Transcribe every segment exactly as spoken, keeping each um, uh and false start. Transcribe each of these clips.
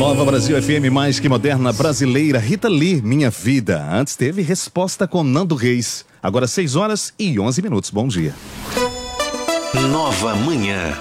Nova Brasil F M, mais que moderna brasileira. Rita Lee, Minha Vida. Antes teve Resposta com Nando Reis. Agora seis horas e onze minutos. Bom dia. Nova Manhã.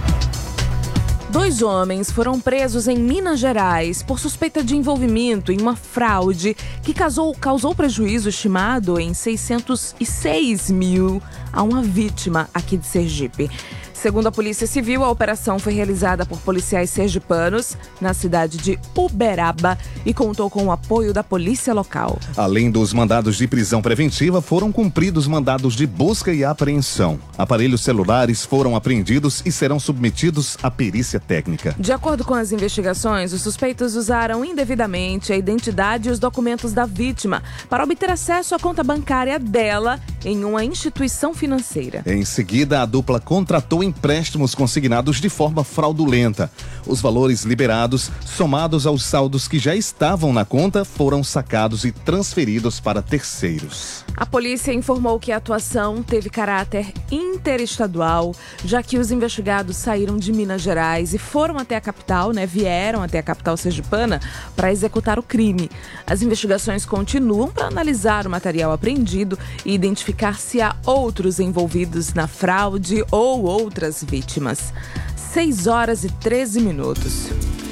Dois homens foram presos em Minas Gerais por suspeita de envolvimento em uma fraude que causou, causou prejuízo estimado em seiscentos e seis mil a uma vítima aqui de Sergipe. Segundo a Polícia Civil, a operação foi realizada por policiais sergipanos na cidade de Uberaba e contou com o apoio da polícia local. Além dos mandados de prisão preventiva, foram cumpridos mandados de busca e apreensão. Aparelhos celulares foram apreendidos e serão submetidos à perícia técnica. De acordo com as investigações, os suspeitos usaram indevidamente a identidade e os documentos da vítima para obter acesso à conta bancária dela em uma instituição financeira. Em seguida, a dupla contratou empréstimos consignados de forma fraudulenta. Os valores liberados, somados aos saldos que já estavam na conta, foram sacados e transferidos para terceiros. A polícia informou que a atuação teve caráter interestadual, já que os investigados saíram de Minas Gerais e foram até a capital, né, vieram até a capital sergipana para executar o crime. As investigações continuam para analisar o material apreendido e identificar se há outros envolvidos na fraude ou outras vítimas. seis horas e treze minutos.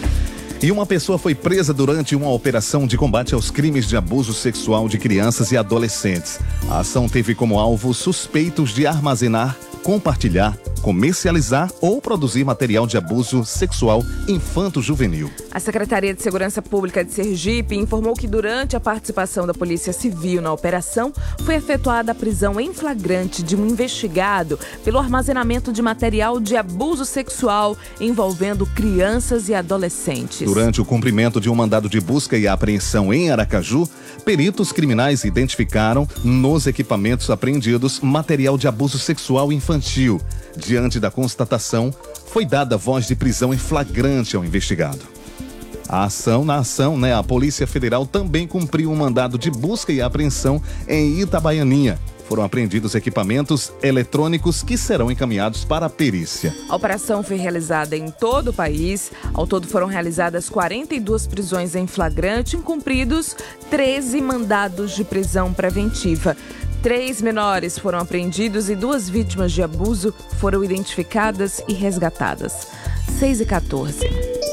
E uma pessoa foi presa durante uma operação de combate aos crimes de abuso sexual de crianças e adolescentes. A ação teve como alvo suspeitos de armazenar, compartilhar, comercializar ou produzir material de abuso sexual infanto-juvenil. A Secretaria de Segurança Pública de Sergipe informou que durante a participação da Polícia Civil na operação, foi efetuada a prisão em flagrante de um investigado pelo armazenamento de material de abuso sexual envolvendo crianças e adolescentes. Durante o cumprimento de um mandado de busca e apreensão em Aracaju, peritos criminais identificaram nos equipamentos apreendidos material de abuso sexual infantil. Diante da constatação, foi dada voz de prisão em flagrante ao investigado. A ação, na ação, né, a Polícia Federal também cumpriu um mandado de busca e apreensão em Itabaianinha. Foram apreendidos equipamentos eletrônicos que serão encaminhados para a perícia. A operação foi realizada em todo o país. Ao todo foram realizadas quarenta e duas prisões em flagrante, cumpridos treze mandados de prisão preventiva. Três menores foram apreendidos e duas vítimas de abuso foram identificadas e resgatadas. seis e quatorze.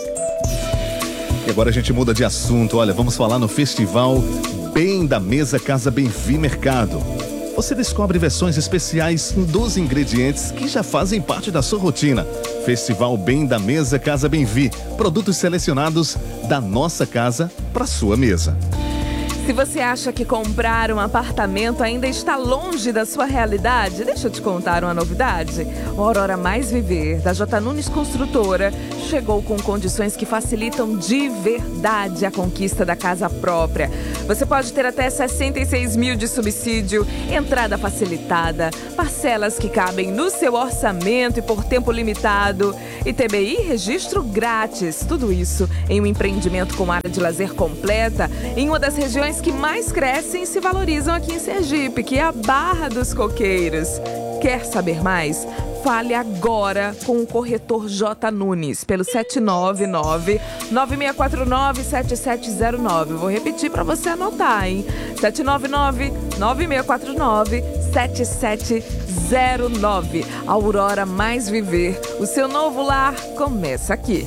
E agora a gente muda de assunto. Olha, vamos falar no Festival Bem da Mesa Casa Bem-Vi Mercado. Você descobre versões especiais dos ingredientes que já fazem parte da sua rotina. Festival Bem da Mesa Casa Bem-Vi. Produtos selecionados da nossa casa para sua mesa. Se você acha que comprar um apartamento ainda está longe da sua realidade, deixa eu te contar uma novidade. O Aurora Mais Viver, da J. Nunes Construtora, chegou com condições que facilitam de verdade a conquista da casa própria. Você pode ter até sessenta e seis mil de subsídio, entrada facilitada, parcelas que cabem no seu orçamento e por tempo limitado, e T B I registro grátis. Tudo isso em um empreendimento com área de lazer completa, em uma das regiões que mais crescem e se valorizam aqui em Sergipe, que é a Barra dos Coqueiros. Quer saber mais? Fale agora com o corretor J. Nunes pelo sete nove nove, nove seis quatro nove, sete sete zero nove. Vou repetir para você anotar, hein? sete nove nove, nove seis quatro nove, sete sete zero nove. Aurora Mais Viver. O seu novo lar começa aqui.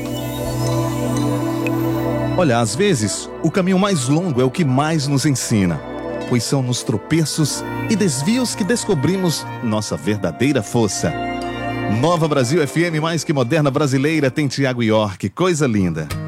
Olha, às vezes, o caminho mais longo é o que mais nos ensina, pois são nos tropeços e desvios que descobrimos nossa verdadeira força. Nova Brasil F M, mais que moderna brasileira, tem Tiago York, coisa linda.